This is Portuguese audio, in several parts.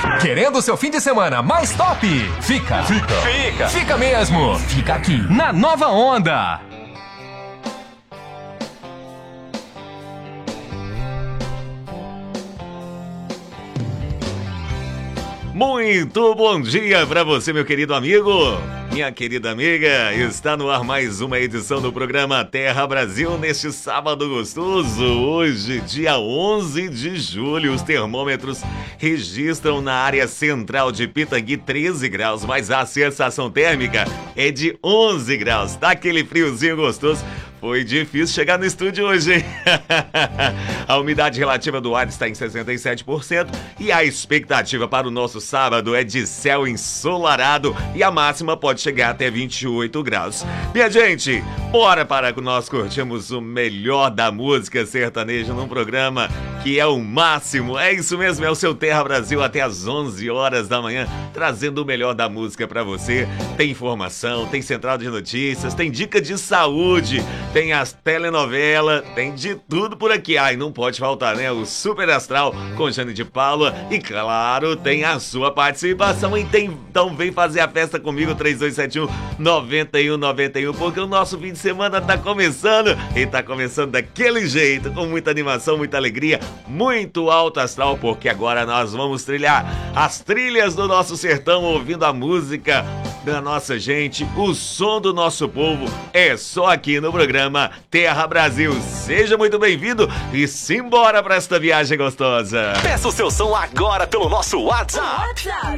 Querendo seu fim de semana mais top? Fica mesmo. Fica aqui na Nova Onda. Muito bom dia para você, meu querido amigo, minha querida amiga. Está no ar mais uma edição do programa Terra Brasil neste sábado gostoso. Hoje, dia 11 de julho, os termômetros registram na área central de Pitangui 13 graus, mas a sensação térmica é de 11 graus. Tá aquele friozinho gostoso. Foi difícil chegar no estúdio hoje, hein? A umidade relativa do ar está em 67% e a expectativa para o nosso sábado é de céu ensolarado e a máxima pode chegar até 28 graus. Minha gente, bora para que nós curtimos o melhor da música sertaneja num programa que é o máximo. É isso mesmo, é o seu Terra Brasil até às 11 horas da manhã, trazendo o melhor da música para você. Tem informação, tem central de notícias, tem dica de saúde, tem as telenovelas, tem de tudo por aqui. Ai, não pode faltar, né? O Super Astral com Jane de Paula e, claro, tem a sua participação. Então vem fazer a festa comigo, 3271-9191, porque o nosso fim de semana tá começando e tá começando daquele jeito, com muita animação, muita alegria, muito alto astral, porque agora nós vamos trilhar as trilhas do nosso sertão, ouvindo a música da nossa gente, o som do nosso povo, é só aqui no programa Terra Brasil. Seja muito bem-vindo e simbora pra esta viagem gostosa. Peça o seu som agora pelo nosso WhatsApp.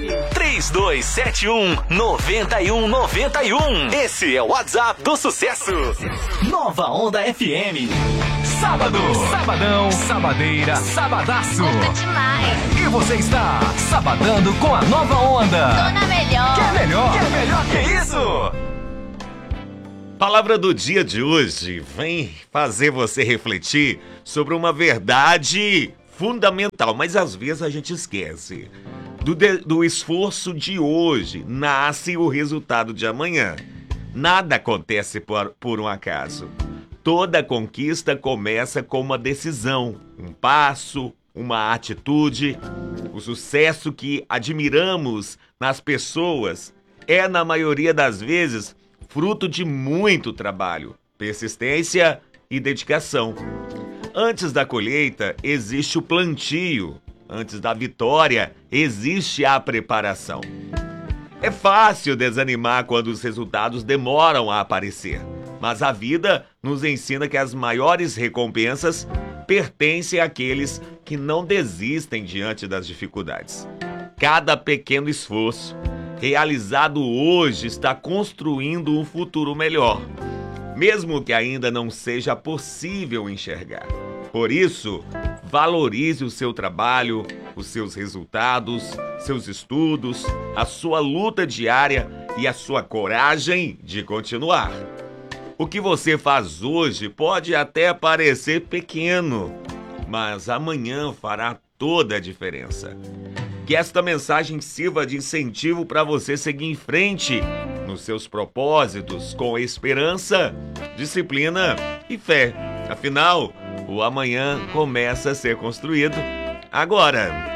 3271-9191. Esse é o WhatsApp do sucesso. Nova Onda FM. Sábado, sabadão, sabadeira, sabadaço. Gosto demais. E você está sabadando com a Nova Onda. Tô na melhor. Quer melhor? Quer melhor que isso? Palavra do dia de hoje vem fazer você refletir sobre uma verdade fundamental, mas às vezes a gente esquece. Do esforço de hoje nasce o resultado de amanhã. Nada acontece por um acaso. Toda conquista começa com uma decisão, um passo, uma atitude. O sucesso que admiramos nas pessoas é, na maioria das vezes, fruto de muito trabalho, persistência e dedicação. Antes da colheita, existe o plantio. Antes da vitória, existe a preparação. É fácil desanimar quando os resultados demoram a aparecer, mas a vida nos ensina que as maiores recompensas pertencem àqueles que não desistem diante das dificuldades. Cada pequeno esforço realizado hoje está construindo um futuro melhor, mesmo que ainda não seja possível enxergar. Por isso, valorize o seu trabalho, os seus resultados, seus estudos, a sua luta diária e a sua coragem de continuar. O que você faz hoje pode até parecer pequeno, mas amanhã fará toda a diferença. Que esta mensagem sirva de incentivo para você seguir em frente nos seus propósitos com esperança, disciplina e fé. Afinal, o amanhã começa a ser construído agora.